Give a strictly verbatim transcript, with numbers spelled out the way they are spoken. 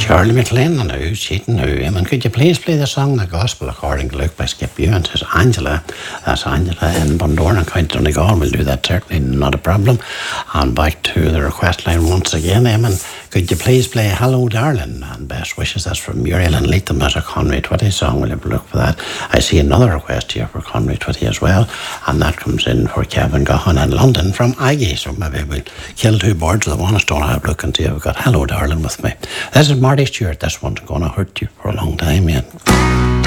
Charlie McLean and who's cheating who? I mean, could you please play the song The Gospel According to Luke by Skip Ewan? Says Angela. That's Angela in Bundoran, County Donegal. We'll do that, certainly, not a problem. And back to the request line once again. Eamon, could you please play Hello Darling and Best Wishes? That's from Muriel and Leatham. That's a Conway Twitty song. We'll have a look for that. I see another request here for Conway Twitty as well, and that comes in for Kevin Gahan in London from Aggie. So maybe we'll kill two birds with one stone. I'll have a look and see if I've got Hello Darling with me. This is Marty Stewart. This one's going to hurt you for a long time yet.